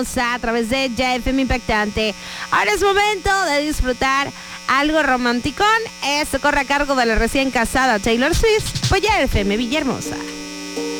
a través de JFM Impactante. Ahora es momento de disfrutar algo romanticón. Esto corre a cargo de la recién casada Taylor Swift por JFM Villahermosa.